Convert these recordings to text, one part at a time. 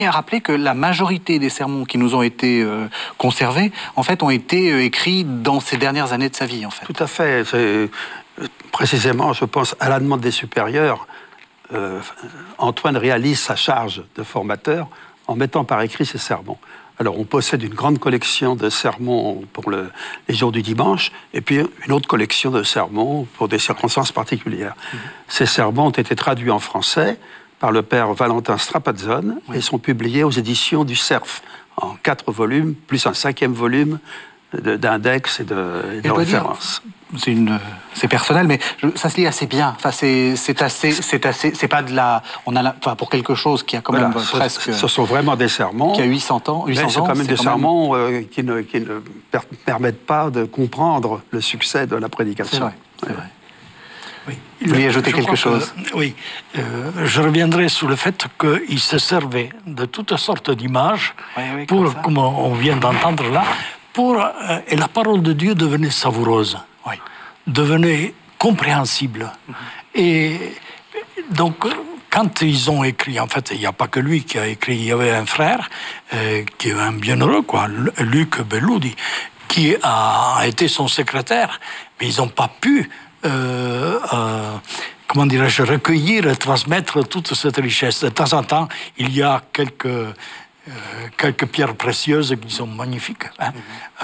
à rappeler que la majorité des sermons qui nous ont été conservés, en fait, ont été écrits dans ces dernières années de sa vie, en fait. Tout à fait. Précisément, je pense, à la demande des supérieurs, Antoine réalise sa charge de formateur en mettant par écrit ses sermons. Alors, on possède une grande collection de sermons pour les jours du dimanche, et puis une autre collection de sermons pour des circonstances particulières. Ces sermons ont été traduits en français par le père Valentin Strapazzone et sont publiés aux éditions du Cerf, en 4 volumes, plus un 5e volume d'index et de références. C'est personnel, mais ça se lit assez bien. Enfin, c'est pas de la. Enfin, pour quelque chose qui a quand même presque. Ce sont vraiment des sermons. Qui a 800 ans. Mais c'est quand même des sermons qui ne permettent pas de comprendre le succès de la prédication. C'est vrai. C'est vrai. Oui. Vous vouliez ajouter quelque chose? Oui. Je reviendrai sur le fait qu'il se servait de toutes sortes d'images pour, comme on vient d'entendre là, et la parole de Dieu devenait savoureuse, devenait compréhensible. Et donc, quand ils ont écrit, en fait, il n'y a pas que lui qui a écrit, il y avait un frère, qui est un bienheureux, Luc Belludi, qui a été son secrétaire, mais ils n'ont pas pu comment dirais-je, recueillir et transmettre toute cette richesse. De temps en temps, il y a quelques pierres précieuses qui sont magnifiques. Hein.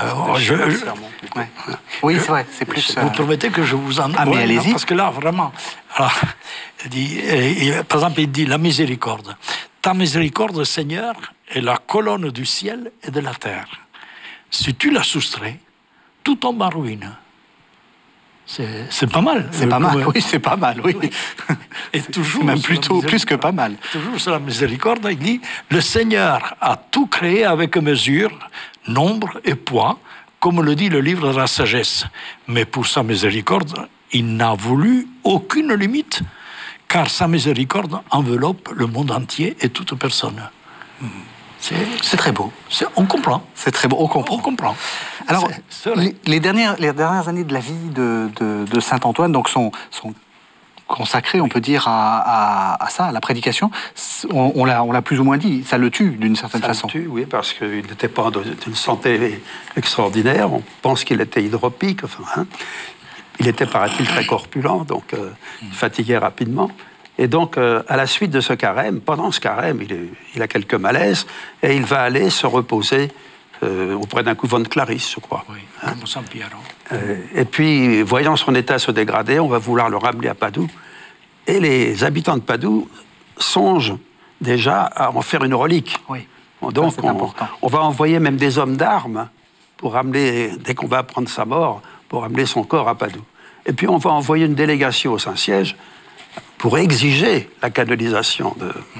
Oui, c'est vrai, c'est plus... Vous permettez que je vous en... Ah, mais allez-y. Parce que là, vraiment... Alors, par exemple, il dit la miséricorde. Ta miséricorde, Seigneur, est la colonne du ciel et de la terre. Si tu la soustrais, tout tombe en ruine. C'est pas mal. C'est pas mal, oui, c'est pas mal, oui. Et toujours, même plutôt plus que pas mal. Toujours sur la miséricorde, il dit « Le Seigneur a tout créé avec mesure, nombre et poids, comme le dit le livre de la sagesse. Mais pour sa miséricorde, il n'a voulu aucune limite, car sa miséricorde enveloppe le monde entier et toute personne. » C'est très beau. On comprend. C'est très beau, on comprend. On comprend. Alors, les dernières années de la vie de saint Antoine donc sont consacrées, on peut dire, à ça, à la prédication. On l'a plus ou moins dit, ça le tue d'une certaine façon. Ça le tue, oui, parce qu'il n'était pas d'une santé extraordinaire. On pense qu'il était hydropique. Enfin, hein. Il était, paraît-il, très corpulent, donc il fatiguait rapidement. Et donc, à la suite de ce carême, pendant ce carême, il a quelques malaises, et il va aller se reposer auprès d'un couvent de Clarisse, je crois. Oui, comme San Piero. Et puis, voyant son état se dégrader, on va vouloir le ramener à Padoue. Et les habitants de Padoue songent déjà à en faire une relique. Oui. Donc, on va envoyer même des hommes d'armes pour ramener, dès qu'on va apprendre sa mort, pour ramener son corps à Padoue. Et puis, on va envoyer une délégation au Saint-Siège pour exiger la canonisation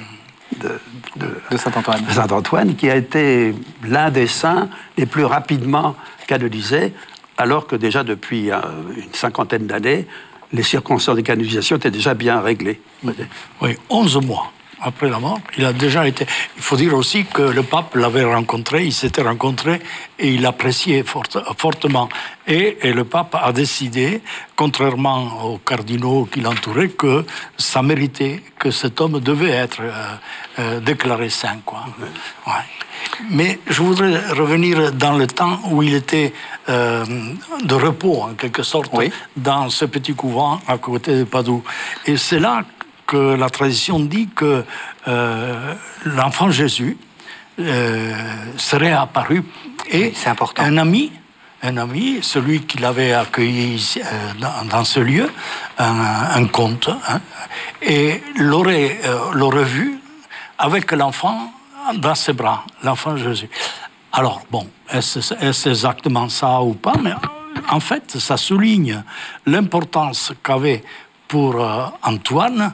de Saint-Antoine. Saint-Antoine, qui a été l'un des saints les plus rapidement canonisés, alors que déjà depuis une 50aine d'années, les circonstances de canonisation étaient déjà bien réglées. Oui, 11 mois après la mort, il a déjà été... Il faut dire aussi que le pape l'avait rencontré, ils s'étaient rencontrés et il l'appréciait fortement. Et le pape a décidé, contrairement aux cardinaux qui l'entouraient, que ça méritait, que cet homme devait être déclaré saint, quoi. Ouais. Mais je voudrais revenir dans le temps où il était de repos, en quelque sorte, dans ce petit couvent à côté de Padoue. Et c'est là que la tradition dit que l'enfant Jésus serait apparu et c'est important. un ami, celui qui l'avait accueilli ici, dans ce lieu, un comte, hein, et l'aurait vu avec l'enfant dans ses bras, l'enfant Jésus. Alors, bon, est-ce exactement ça ou pas, mais en fait, ça souligne l'importance qu'avait pour Antoine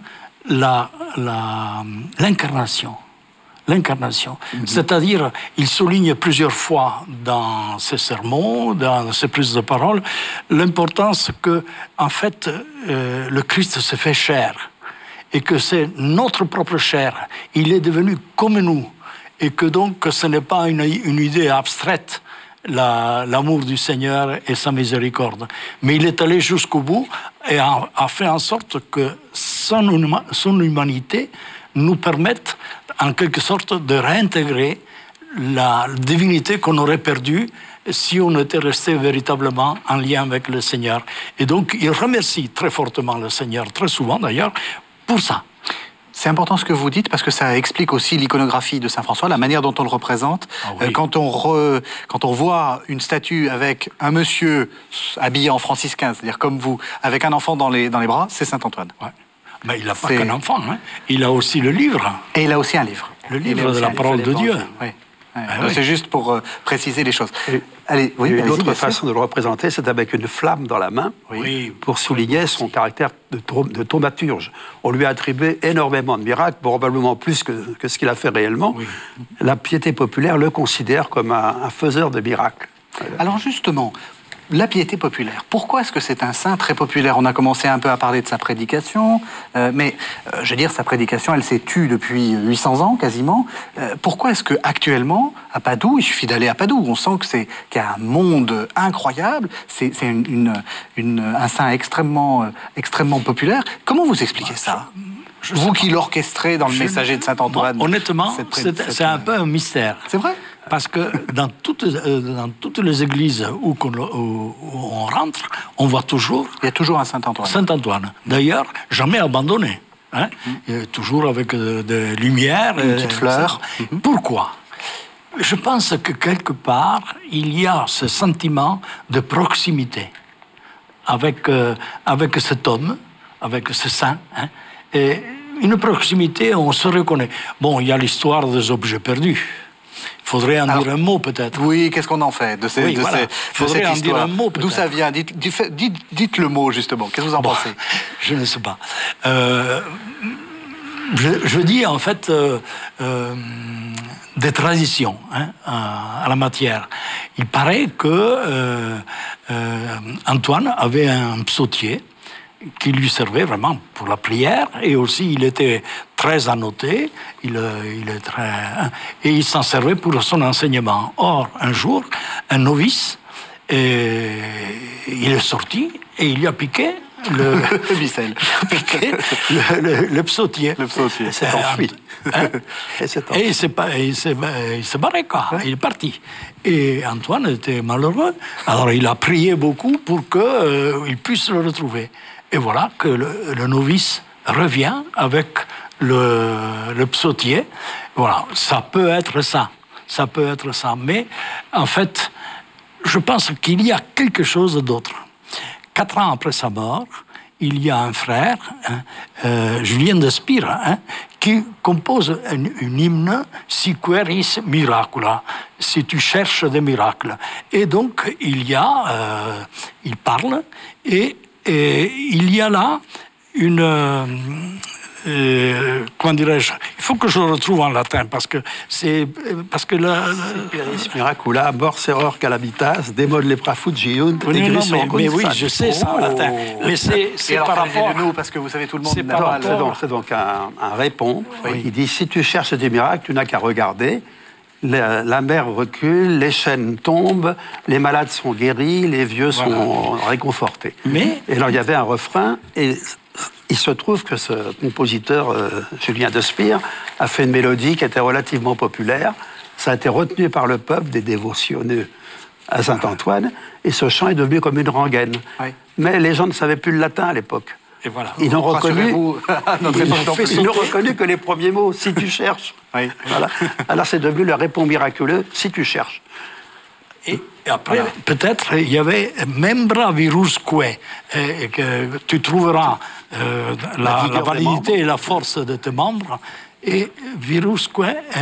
l'incarnation. C'est-à-dire, il souligne plusieurs fois dans ses sermons, dans ses prises de parole, l'importance que, en fait, le Christ se fait chair et que c'est notre propre chair. Il est devenu comme nous et que donc ce n'est pas une idée abstraite, l'amour du Seigneur et sa miséricorde. Mais il est allé jusqu'au bout et a fait en sorte que son humanité nous permette, en quelque sorte de réintégrer la divinité qu'on aurait perdue si on était resté véritablement en lien avec le Seigneur. Et donc, il remercie très fortement le Seigneur, très souvent d'ailleurs, pour ça. C'est important ce que vous dites parce que ça explique aussi l'iconographie de Saint François, la manière dont on le représente. Quand on voit une statue avec un monsieur habillé en franciscain, c'est-à-dire comme vous, avec un enfant dans les bras, c'est Saint Antoine. Ouais. Mais il n'a pas qu'un enfant, hein. Il a aussi le livre. Et il a aussi un livre. Le livre de la parole de Dieu. Oui. C'est juste pour préciser les choses. Allez, oui, une autre façon de le représenter, c'est avec une flamme dans la main, pour souligner son caractère de thaumaturge. On lui a attribué énormément de miracles, probablement plus que ce qu'il a fait réellement. Oui. La piété populaire le considère comme un faiseur de miracles. Alors justement, la piété populaire, pourquoi est-ce que c'est un saint très populaire? On a commencé un peu à parler de sa prédication, mais je veux dire, sa prédication, elle s'est tue depuis 800 ans quasiment. Pourquoi est-ce qu'actuellement, à Padoue, il suffit d'aller à Padoue, on sent qu'il y a un monde incroyable, c'est un saint extrêmement populaire. Comment vous expliquez ça? Vous qui l'orchestrez dans le messager de Saint-Antoine. Honnêtement, c'est un peu un mystère. C'est vrai? Parce que dans toutes les églises où on rentre, on voit toujours... Il y a toujours un Saint-Antoine. Saint-Antoine. D'ailleurs, jamais abandonné. Hein? Toujours avec des lumières. Une petite fleur. Pourquoi? Je pense que quelque part, il y a ce sentiment de proximité avec cet homme, avec ce saint. Hein? Et une proximité, on se reconnaît. Bon, il y a l'histoire des objets perdus. Il faudrait en dire un mot, peut-être. Oui, qu'est-ce qu'on en fait de cette histoire? Dire un mot, d'où ça vient? Dites le mot, justement. Qu'est-ce que vous en pensez? Je ne sais pas. Je dis, en fait, des traditions à la matière. Il paraît que Antoine avait un psautier qui lui servait vraiment pour la prière, et aussi il était très annoté, il est très, et il s'en servait pour son enseignement. Or, un jour, un novice, il est sorti et il lui a piqué le psautier. Le psautier. Il s'est enfui. Et il s'est barré, quoi. Il est parti. Et Antoine était malheureux. Alors il a prié beaucoup pour qu'il puisse le retrouver. Et voilà que le novice revient avec le psautier. Voilà, ça peut être ça. Ça peut être ça. Mais en fait, je pense qu'il y a quelque chose d'autre. 4 ans après sa mort, il y a un frère, Julien de Spira, qui compose un hymne « Si queris miracula », si tu cherches des miracles. Et donc, il parle, et il y a là une... comment dirais-je? Il faut que je le retrouve en latin, parce que là... Miracula, morseror calamitas, demod lepra fugiunt, mais oui, je sais ça en latin. Mais c'est par rapport... nous, parce que vous savez, tout le monde n'est pas mal. C'est donc un répond. Oui. Il dit, si tu cherches des miracles, tu n'as qu'à regarder. La mer recule, les chaînes tombent, les malades sont guéris, les vieux sont réconfortés. Et alors, il y avait un refrain, et il se trouve que ce compositeur, Julien de Spire, a fait une mélodie qui était relativement populaire. Ça a été retenu par le peuple des dévotionneux à Saint-Antoine, et ce chant est devenu comme une rengaine. Oui. Mais les gens ne savaient plus le latin à l'époque. Et voilà. Ils n'ont reconnu que les premiers mots, si tu cherches. Oui. Voilà. Alors c'est devenu le répond miraculeux, si tu cherches. Et après, peut-être, il y avait membra virusque, que tu trouveras la validité et la force de tes membres, et virusque,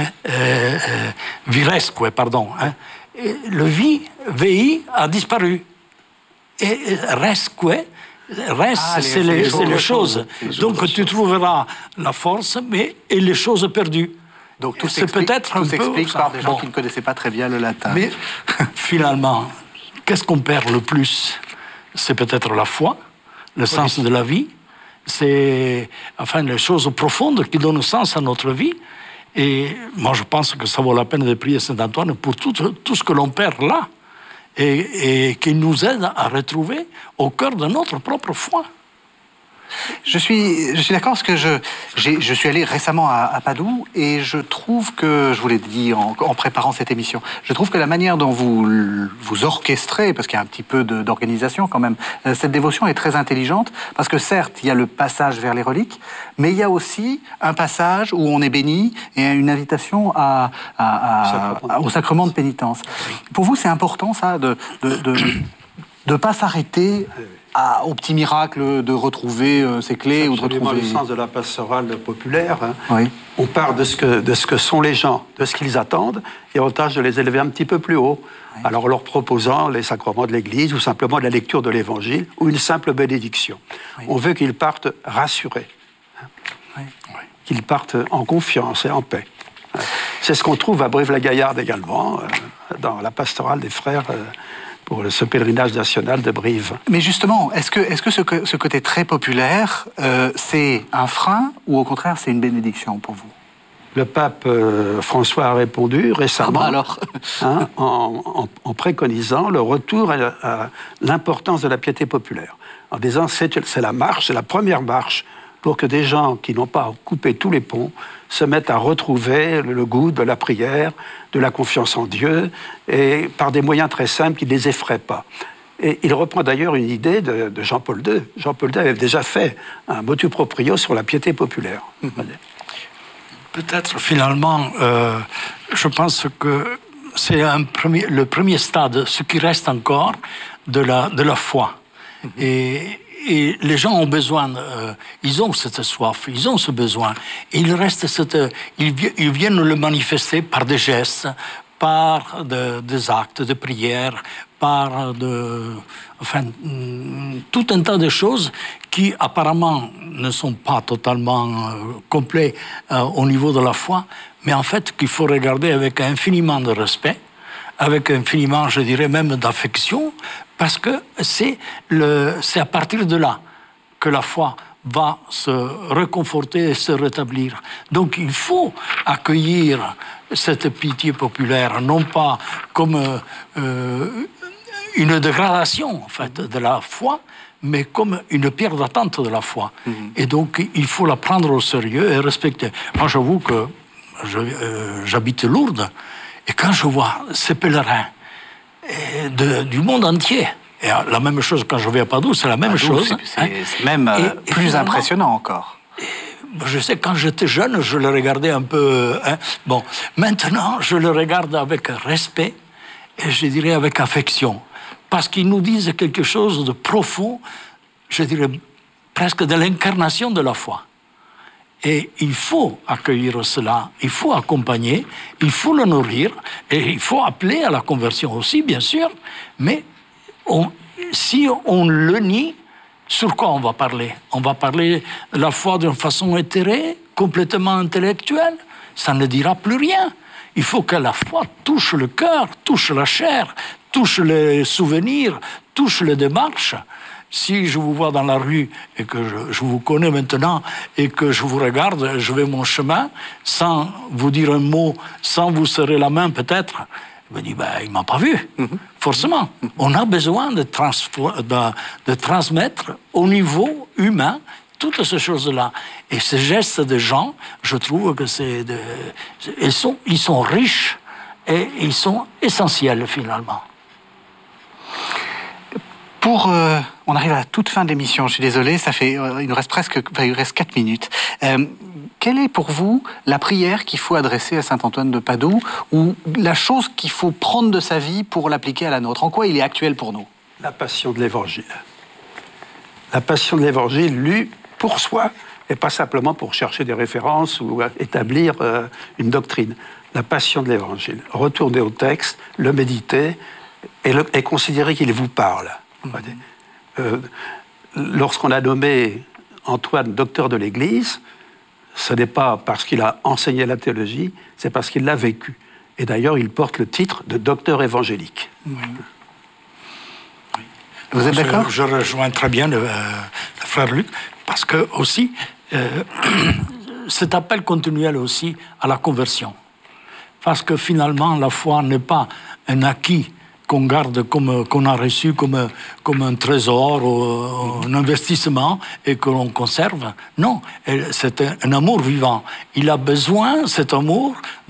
viresque, pardon. Et le VI a disparu. Et resque, c'est les choses. Donc tu trouveras la force, et les choses perdues. Donc tout s'explique par des gens qui ne connaissaient pas très bien le latin. Mais finalement, qu'est-ce qu'on perd le plus? C'est peut-être la foi, le sens de la vie, c'est les choses profondes qui donnent sens à notre vie. Et moi, je pense que ça vaut la peine de prier Saint-Antoine pour tout ce que l'on perd là, et qui nous aide à retrouver au cœur de notre propre foi. Je suis d'accord parce que je suis allé récemment à Padoue et je trouve que, je vous l'ai dit en préparant cette émission, je trouve que la manière dont vous orchestrez, parce qu'il y a un petit peu d'organisation quand même, cette dévotion est très intelligente parce que certes, il y a le passage vers les reliques, mais il y a aussi un passage où on est béni et une invitation au sacrement de pénitence. Pour vous, c'est important ça de pas s'arrêter au petit miracle de retrouver ces clés ou de retrouver... le sens de la pastorale populaire. Hein. Oui. On part de ce que sont les gens, de ce qu'ils attendent, et on tâche de les élever un petit peu plus haut. Oui. Alors en leur proposant les sacrements de l'Église, ou simplement la lecture de l'Évangile, ou une simple bénédiction. Oui. On veut qu'ils partent rassurés, oui. Qu'ils partent en confiance et en paix. C'est ce qu'on trouve à Brive-la-Gaillarde également, dans la pastorale des frères... pour ce pèlerinage national de Brive. Mais justement, est-ce que ce côté très populaire, c'est un frein ou au contraire c'est une bénédiction pour vous? Le pape François a répondu récemment en préconisant le retour à l'importance de la piété populaire, en disant c'est la marche, c'est la première marche pour que des gens qui n'ont pas coupé tous les ponts se mettent à retrouver le goût de la prière, de la confiance en Dieu, et par des moyens très simples qui ne les effraient pas. Et il reprend d'ailleurs une idée de Jean-Paul II. Jean-Paul II avait déjà fait un motu proprio sur la piété populaire. Peut-être finalement, je pense que c'est le premier stade, ce qui reste encore, de la foi. Et les gens ont besoin, ils ont cette soif, ils ont ce besoin. Et il reste ils viennent le manifester par des gestes, par des actes de prière, par tout un tas de choses qui apparemment ne sont pas totalement complets au niveau de la foi, mais en fait qu'il faut regarder avec infiniment de respect, avec infiniment, je dirais même d'affection, parce que c'est à partir de là que la foi va se réconforter et se rétablir. Donc il faut accueillir cette pitié populaire, non pas comme une dégradation en fait, de la foi, mais comme une pierre d'attente de la foi. Et donc il faut la prendre au sérieux et respecter. Moi j'avoue que j'habite Lourdes, et quand je vois ces pèlerins du monde entier, et la même chose quand je vais à Padoue, c'est la même chose. C'est même plus impressionnant encore. Je sais, quand j'étais jeune, je le regardais un peu... Bon, maintenant, je le regarde avec respect et je dirais avec affection. Parce qu'ils nous disent quelque chose de profond, je dirais presque de l'incarnation de la foi. Et il faut accueillir cela, il faut accompagner, il faut le nourrir, et il faut appeler à la conversion aussi, bien sûr, mais si on le nie, sur quoi on va parler? On va parler de la foi d'une façon éthérée, complètement intellectuelle, ça ne dira plus rien. Il faut que la foi touche le cœur, touche la chair, touche les souvenirs, touche les démarches. Si je vous vois dans la rue et que je vous connais maintenant et que je vous regarde, je vais mon chemin sans vous dire un mot, sans vous serrer la main peut-être, je me dis, il ne m'a pas vu. Forcément, on a besoin de transmettre au niveau humain toutes ces choses-là. Et ces gestes de gens, je trouve que ils sont riches et ils sont essentiels finalement. On arrive à la toute fin de l'émission, je suis désolé, il nous reste 4 minutes. Quelle est pour vous la prière qu'il faut adresser à Saint-Antoine de Padoue, ou la chose qu'il faut prendre de sa vie pour l'appliquer à la nôtre? En quoi il est actuel pour nous? La passion de l'Évangile. La passion de l'Évangile lue pour soi, et pas simplement pour chercher des références ou établir une doctrine. La passion de l'Évangile. Retourner au texte, le méditer et considérer qu'il vous parle. Lorsqu'on a nommé Antoine docteur de l'Église, ce n'est pas parce qu'il a enseigné la théologie, c'est parce qu'il l'a vécu. Et d'ailleurs, il porte le titre de docteur évangélique. Oui. Vous êtes d'accord? Je rejoins très bien le frère Luc, parce que aussi, cet appel continuel aussi à la conversion. Parce que finalement, la foi n'est pas un acquis qu'on garde, qu'on a reçu comme un trésor ou un investissement et que l'on conserve. Non, c'est un amour vivant. Il a besoin, cet amour,